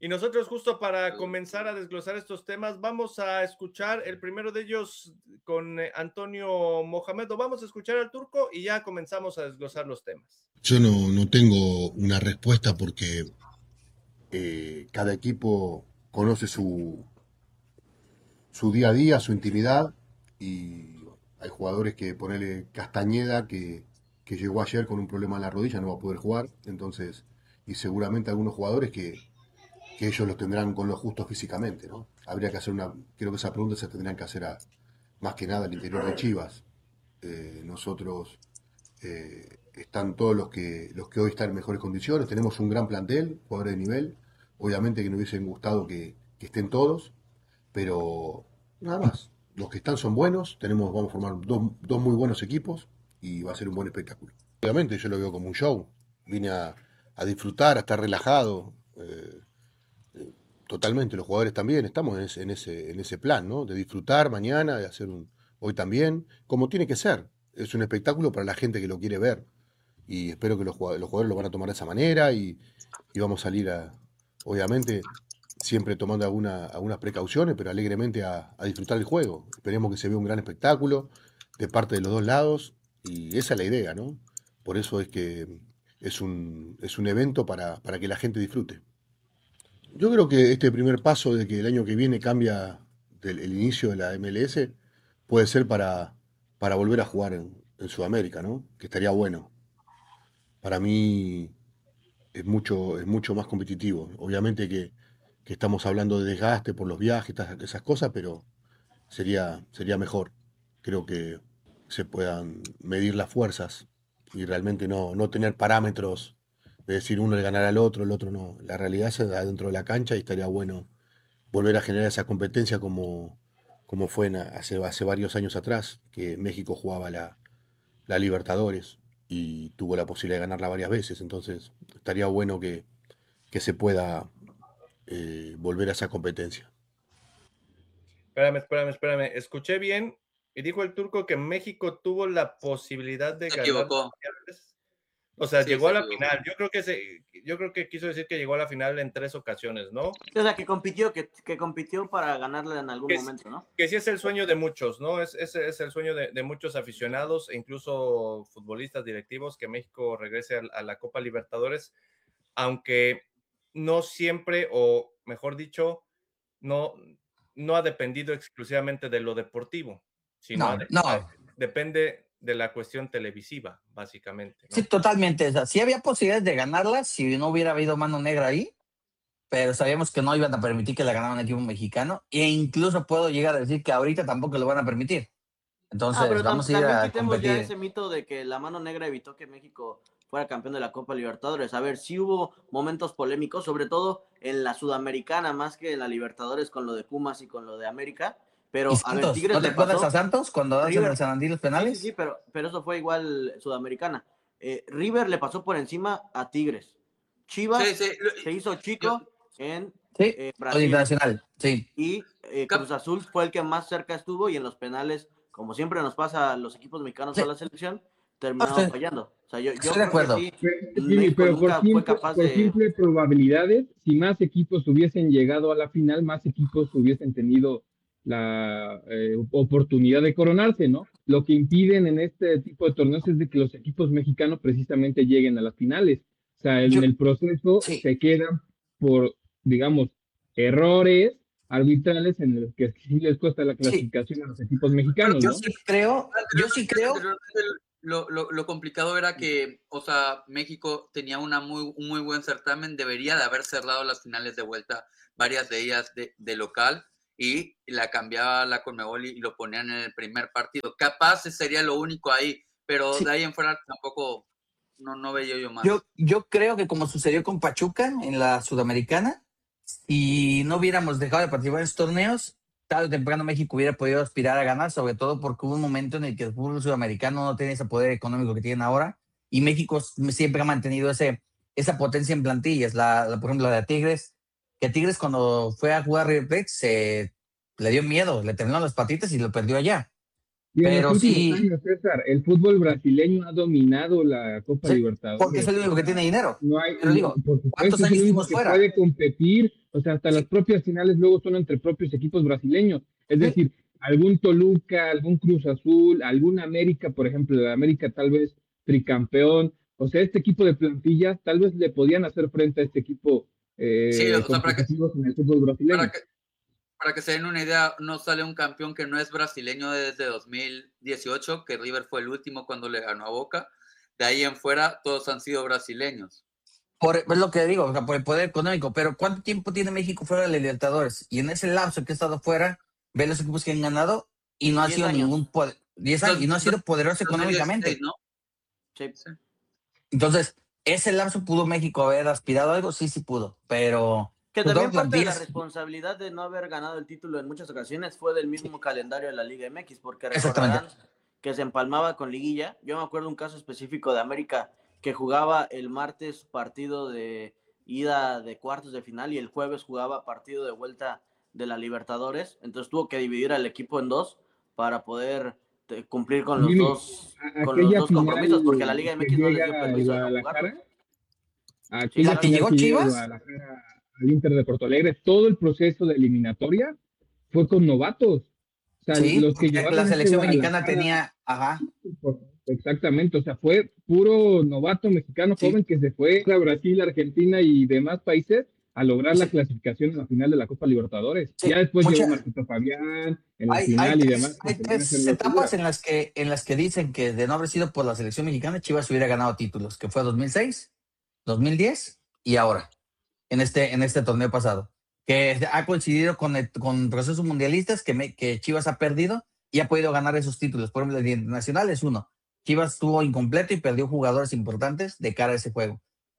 Y nosotros justo para comenzar a desglosar estos temas, vamos a escuchar el primero de ellos con Antonio Mohamed. Vamos a escuchar al turco y ya comenzamos a desglosar los temas. Yo no tengo una respuesta porque cada equipo conoce su día a día, su intimidad, y hay jugadores que ponele Castañeda, que llegó ayer con un problema en la rodilla, no va a poder jugar, entonces, y seguramente algunos jugadores que ellos los tendrán con lo justo físicamente, ¿no? Habría que hacer creo que esa pregunta se tendrían que hacer más que nada al interior de Chivas. Nosotros están todos los que hoy están en mejores condiciones, tenemos un gran plantel, jugadores de nivel, obviamente que nos hubiesen gustado que estén todos, pero nada más. Los que están son buenos, vamos a formar dos muy buenos equipos y va a ser un buen espectáculo. Obviamente yo lo veo como un show, vine a disfrutar, a estar relajado, totalmente, los jugadores también, estamos en ese plan, ¿no? De disfrutar mañana, de hacer hoy también, como tiene que ser. Es un espectáculo para la gente que lo quiere ver y espero que los jugadores lo van a tomar de esa manera y vamos a salir obviamente, siempre tomando algunas precauciones, pero alegremente a disfrutar el juego. Esperemos que se vea un gran espectáculo de parte de los dos lados y esa es la idea, ¿no? Por eso es que es un evento para que la gente disfrute. Yo creo que este primer paso de que el año que viene cambia el inicio de la MLS puede ser para volver a jugar en Sudamérica, ¿no? Que estaría bueno. Para mí es mucho más competitivo. Obviamente que estamos hablando de desgaste por los viajes, esas cosas, pero sería mejor. Creo que se puedan medir las fuerzas y realmente no tener parámetros de decir uno le ganará al otro, el otro no. La realidad se da dentro de la cancha y estaría bueno volver a generar esa competencia como fue hace varios años atrás, que México jugaba la Libertadores y tuvo la posibilidad de ganarla varias veces. Entonces, estaría bueno que se pueda volver a esa competencia. Espérame. Escuché bien y dijo el turco que México tuvo la posibilidad de Se ganar equivocó. varias veces. O sea, Sí, llegó se a la equivocó. final. Yo creo que quiso decir que llegó a la final en 3 ocasiones, ¿no? O sea, que compitió para ganarle en algún Que, momento, ¿no? que sí es el sueño de muchos, ¿no? Ese es el sueño de muchos aficionados e incluso futbolistas directivos que México regrese a la Copa Libertadores, aunque no siempre, o mejor dicho, no, no ha dependido exclusivamente de lo deportivo, sino No, no. depende de la cuestión televisiva, básicamente, Sí, ¿no? totalmente. O sea, sí había posibilidades de ganarla si no hubiera habido mano negra ahí, pero sabíamos que no iban a permitir que la ganara un equipo mexicano e incluso puedo llegar a decir que ahorita tampoco lo van a permitir. Entonces, Pero vamos a ir también a quitemos ya competir. ese mito de que la mano negra evitó que México fuera campeón de la Copa Libertadores. A ver, sí hubo momentos polémicos, sobre todo en la Sudamericana, más que en la Libertadores con lo de Pumas y con lo de América. Y Pero, a ver, Santos, Tigres ¿no te le acuerdas a pasó. Santos cuando hacen el River, San Andrés los sí, penales? pero eso fue igual Sudamericana. River le pasó por encima a Tigres. Sí, Chivas sí. se hizo Yo, chico en Sí, o Brasil. internacional, sí. Y cap- Cruz Azul fue el que más cerca estuvo y en los penales, como siempre nos pasa a los equipos mexicanos o a Sí, la selección, no, terminaron estoy, fallando. O sea, yo estoy de creo que acuerdo. sí, Jimmy, México pero nunca fue capaz por de... simple probabilidades, si más equipos hubiesen llegado a la final, más equipos hubiesen tenido la oportunidad de coronarse, ¿no? Lo que impiden en este tipo de torneos es de que los equipos mexicanos precisamente lleguen a las finales. O sea, en Yo, el proceso sí, se quedan por, digamos, errores arbitrales en los que sí les cuesta la sí. clasificación a los equipos pero mexicanos, ¿no? Yo sí creo. anteriormente lo complicado era que, o sea, México tenía un muy buen certamen, debería de haber cerrado las finales de vuelta, varias de ellas de local, y la cambiaba la Conmebol y lo ponían en el primer partido. Capaz sería lo único ahí, pero de Sí, ahí en fuera tampoco no veía yo yo, más. yo creo que como sucedió con Pachuca en la Sudamericana, si no hubiéramos dejado de participar en estos torneos, tarde o temprano México hubiera podido aspirar a ganar, sobre todo porque hubo un momento en el que el fútbol sudamericano no tiene ese poder económico que tienen ahora y México siempre ha mantenido esa potencia en plantillas. Por ejemplo, la de Tigres, que Tigres cuando fue a jugar River Plate le dio miedo, le terminaron las patitas y lo perdió allá. Y en Pero los últimos sí, años, César, el fútbol brasileño ha dominado la Copa sí, porque es Libertadores. el único que tiene dinero. No hay, Pero digo, por ¿cuántos supuesto, es el años único estuvimos que fuera? puede competir, o sea, hasta las Sí, propias finales luego son entre propios equipos brasileños. Es sí, decir, algún Toluca, algún Cruz Azul, algún América, por ejemplo, el América tal vez tricampeón. O sea, este equipo de plantillas tal vez le podían hacer frente a este equipo Sí, o sea, competitivo en el fútbol brasileño. para que, para que se den una idea, no sale un campeón que no es brasileño desde 2018, que River fue el último cuando le ganó a Boca. De ahí en fuera, todos han sido brasileños. es lo que digo, o sea, por el poder económico. Pero ¿cuánto tiempo tiene México fuera de la Libertadores? Y en ese lapso que ha estado fuera, ve los equipos que han ganado y no ha 10 sido años. ningún poder, 10 años, y no ha sido poderoso 2016, económicamente. ¿no? Sí. Entonces, ese lapso pudo México haber aspirado a algo, sí, sí pudo, pero Que sobre todo también parte de la plantillas, responsabilidad de no haber ganado el título en muchas ocasiones fue del mismo calendario de la Liga MX, porque exactamente. recordarán que se empalmaba con liguilla. Yo me acuerdo un caso específico de América que jugaba el martes partido de ida de cuartos de final y el jueves jugaba partido de vuelta de la Libertadores. Entonces tuvo que dividir al equipo en dos para poder cumplir con los Jimmy, dos aquella final compromisos, porque la Liga que MX no les dio llega el permiso de no jugarlos. Guadalajara, Sí, aquella La que claro. final llegó que llega el Chivas, Guadalajara al Inter de Porto Alegre, todo el proceso de eliminatoria fue con novatos. O sea, sí, los que porque la llevaron ese selección mexicana Guadalajara, tenía, ajá, exactamente, o sea, fue puro novato mexicano sí, joven que se fue a Brasil, Argentina y demás países a lograr la sí, clasificación en la final de la Copa Libertadores. sí, Ya después llegó Marquito Fabián en la hay final y demás, que hay termina tres siendo etapas figura. en las que dicen que de no haber sido por la selección mexicana, Chivas hubiera ganado títulos, que fue 2006, 2010 y ahora, en este torneo pasado, que ha coincidido con procesos mundialistas que Chivas ha perdido y ha podido ganar esos títulos. Por ejemplo, el internacional es uno. Chivas estuvo incompleto y perdió jugadores importantes de cara a ese juego.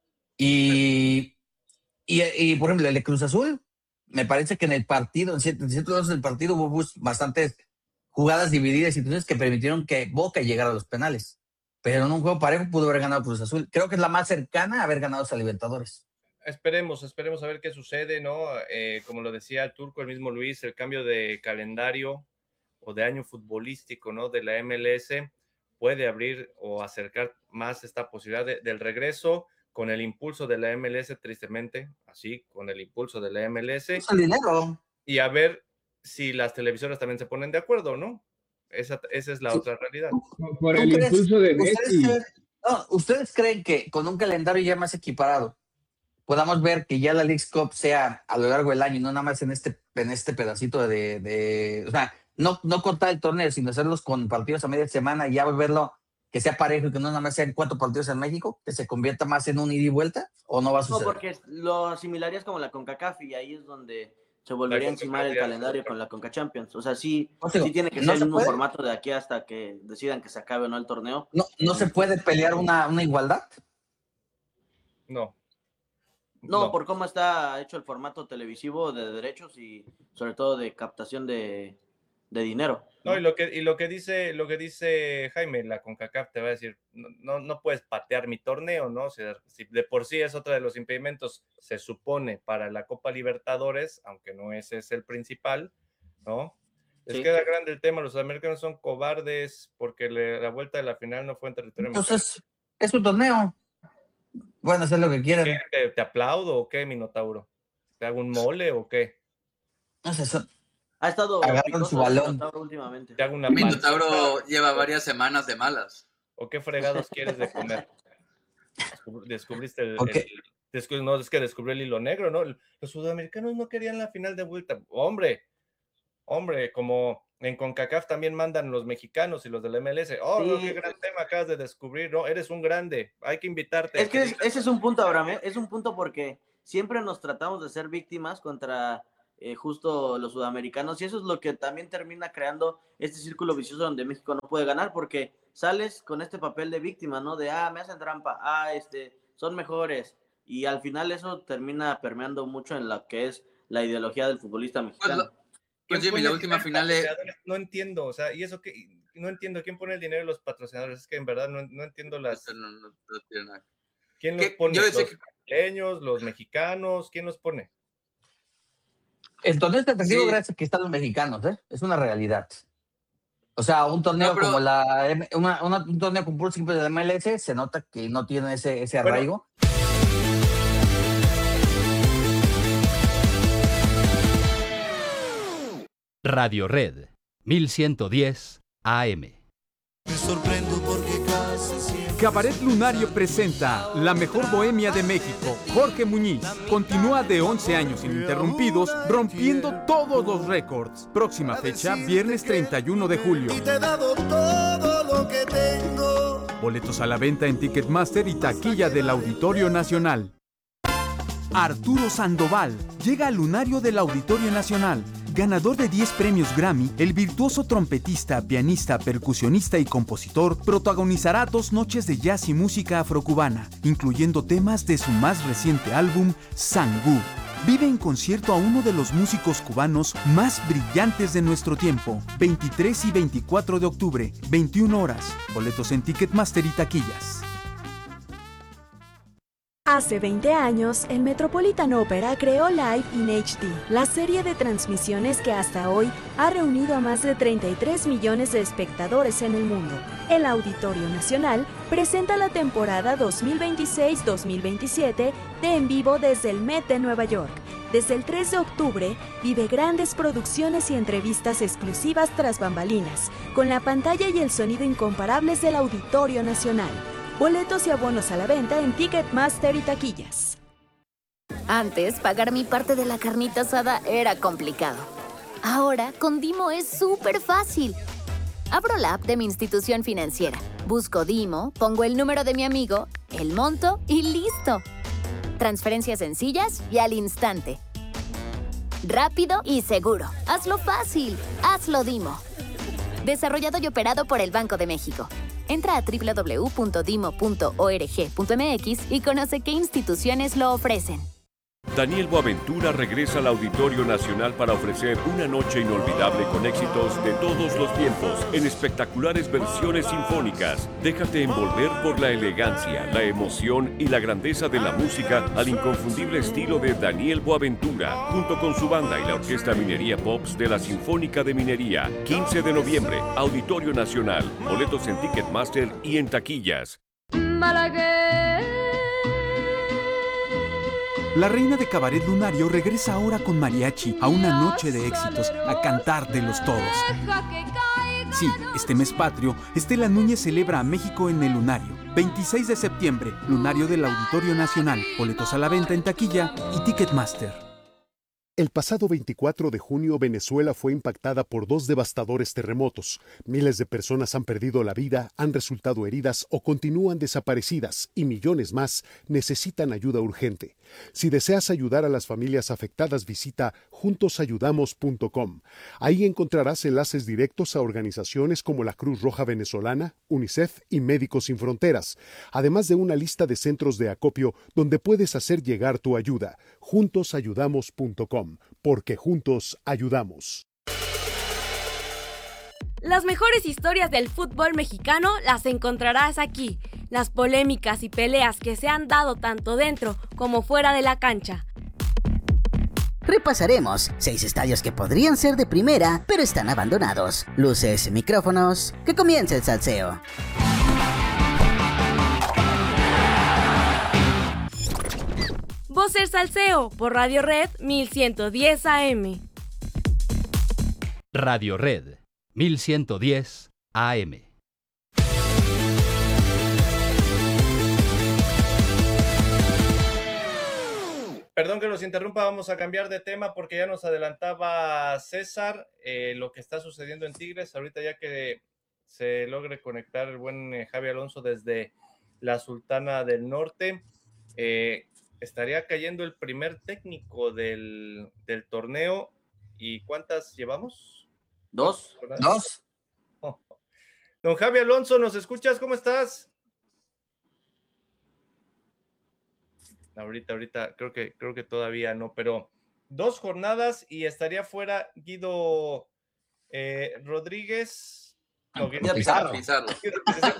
Y por ejemplo, el de Cruz Azul, me parece que en el partido, en ciertos lados del partido, hubo bastantes jugadas divididas y situaciones que permitieron que Boca llegara a los penales. Pero en un juego parejo pudo haber ganado Cruz Azul. Creo que es la más cercana a haber ganado a Libertadores. Esperemos a ver qué sucede, ¿no? Como lo decía el turco, el mismo Luis, el cambio de calendario o de año futbolístico, ¿no? De la MLS puede abrir o acercar más esta posibilidad del regreso con el impulso de la MLS, tristemente, así, con el impulso de la MLS, Es el dinero. y a ver si las televisoras también se ponen de acuerdo, ¿no? Esa es la Sí. otra realidad. Por ¿Tú el crees? impulso de ¿Ustedes Messi. creen, no, ¿ustedes creen que con un calendario ya más equiparado podamos ver que ya la Leagues Cup sea a lo largo del año y no nada más en este pedacito o sea, no cortar el torneo, sino hacerlos con partidos a media semana y ya verlo que sea parejo y que no nada más sean 4 partidos en México, que se convierta más en un ida y vuelta, o no va a No, suceder? porque lo asimilarías como la CONCACAF y ahí es donde se La volvería a encimar CONCACAF el ya calendario con la CONCACHAMPIONS. O sea, O sea, sí tiene que no ser el se mismo puede, formato de aquí hasta que decidan que se acabe o no el torneo. no se puede pelear una igualdad. No, No, no. por cómo está hecho el formato televisivo de derechos y sobre todo de captación de dinero, No, ¿no? y lo que dice Jaime, la CONCACAF te va a decir, no puedes patear mi torneo, ¿no? O sea, si de por sí es otro de los impedimentos, se supone, para la Copa Libertadores, aunque no ese es el principal, ¿no? Les Sí. queda grande el tema, los americanos son cobardes porque la vuelta de la final no fue en territorio mexicano. Entonces, es un torneo. Bueno, hacer lo que ¿Qué? quieran. ¿Te aplaudo o qué, Minotauro? ¿Te hago un mole o qué? No sé, Ha estado agarran su picoso el balón. Minotauro últimamente. ¿Te hago una Minotauro lleva varias semanas de malas. ¿O qué fregados quieres de comer? Descubriste Ok. no, es que descubrió el hilo negro, ¿no? Los sudamericanos no querían la final de vuelta. Hombre, como en CONCACAF también mandan los mexicanos y los del MLS. Oh, Sí. no, qué gran tema acabas de descubrir, ¿no? Eres un grande, hay que invitarte. Es que ese es un punto, Abraham, ¿eh? Es un punto porque siempre nos tratamos de ser víctimas contra justo los sudamericanos y eso es lo que también termina creando este círculo vicioso donde México no puede ganar porque sales con este papel de víctima, ¿no? De, me hacen trampa, son mejores y al final eso termina permeando mucho en lo que es la ideología del futbolista mexicano. Pues Jimmy, la última final de... No entiendo, o sea, y eso que no entiendo quién pone el dinero de los patrocinadores, es que en verdad no entiendo las... No tiene nada. ¿Quién los pone? ¿Los brasileños, los mexicanos? ¿Quién los pone? El torneo es atractivo gracias a que están los mexicanos, ¿eh? Es una realidad. O sea, un torneo No, pero- como un torneo con puros equipos de la MLS se nota que no tiene ese Bueno. arraigo. Radio Red 1110 AM. Me sorprendo porque casi siempre. Cabaret Lunario presenta La Mejor Bohemia de México. Jorge Muñiz continúa de 11 años ininterrumpidos, rompiendo todos los récords. Próxima fecha, viernes 31 de julio. Y te he dado todo lo que tengo. Boletos a la venta en Ticketmaster y taquilla del Auditorio Nacional. Arturo Sandoval llega al Lunario del Auditorio Nacional. Ganador de 10 premios Grammy, el virtuoso trompetista, pianista, percusionista y compositor protagonizará 2 noches de jazz y música afrocubana, incluyendo temas de su más reciente álbum, Sangú. Vive en concierto a uno de los músicos cubanos más brillantes de nuestro tiempo. 23 y 24 de octubre, 21 horas. Boletos en Ticketmaster y taquillas. Hace 20 años, el Metropolitan Opera creó Live in HD, la serie de transmisiones que hasta hoy ha reunido a más de 33 millones de espectadores en el mundo. El Auditorio Nacional presenta la temporada 2026-2027 de En Vivo desde el Met de Nueva York. Desde el 3 de octubre, vive grandes producciones y entrevistas exclusivas tras bambalinas, con la pantalla y el sonido incomparables del Auditorio Nacional. Boletos y abonos a la venta en Ticketmaster y taquillas. Antes, pagar mi parte de la carnita asada era complicado. Ahora, con Dimo es súper fácil. Abro la app de mi institución financiera, busco Dimo, pongo el número de mi amigo, el monto y ¡listo! Transferencias sencillas y al instante. Rápido y seguro. Hazlo fácil. Hazlo Dimo. Desarrollado y operado por el Banco de México. Entra a www.dimo.org.mx y conoce qué instituciones lo ofrecen. Daniel Boaventura regresa al Auditorio Nacional para ofrecer una noche inolvidable con éxitos de todos los tiempos en espectaculares versiones sinfónicas. Déjate envolver por la elegancia, la emoción y la grandeza de la música al inconfundible estilo de Daniel Boaventura, junto con su banda y la Orquesta Minería Pops de la Sinfónica de Minería. 15 de noviembre, Auditorio Nacional. Boletos en Ticketmaster y en taquillas. La reina de Cabaret Lunario regresa ahora con mariachi a una noche de éxitos, a cantártelos todos. Sí, este mes patrio, Estela Núñez celebra a México en el Lunario. 26 de septiembre, Lunario del Auditorio Nacional. Boletos a la venta en taquilla y Ticketmaster. El pasado 24 de junio, Venezuela fue impactada por 2 devastadores terremotos. Miles de personas han perdido la vida, han resultado heridas o continúan desaparecidas y millones más necesitan ayuda urgente. Si deseas ayudar a las familias afectadas, visita juntosayudamos.com. Ahí encontrarás enlaces directos a organizaciones como la Cruz Roja Venezolana, UNICEF y Médicos Sin Fronteras, además de una lista de centros de acopio donde puedes hacer llegar tu ayuda. Juntosayudamos.com. Porque juntos ayudamos. Las mejores historias del fútbol mexicano las encontrarás aquí. Las polémicas y peleas que se han dado tanto dentro como fuera de la cancha. Repasaremos 6 estadios que podrían ser de primera, pero están abandonados. Luces, micrófonos, que comience el salseo. Voces Salseo por Radio Red 1110 AM. Radio Red 1110 AM. Perdón que los interrumpa, vamos a cambiar de tema porque ya nos adelantaba César lo que está sucediendo en Tigres. Ahorita ya que se logre conectar el buen Javi Alonso desde la Sultana del Norte, estaría cayendo el primer técnico del torneo. ¿Y cuántas llevamos? 2. Oh. Don Javi Alonso, ¿nos escuchas? ¿Cómo estás? Ahorita creo que todavía no, pero 2 jornadas y estaría fuera Guido Rodríguez. No, Guido Pizarro.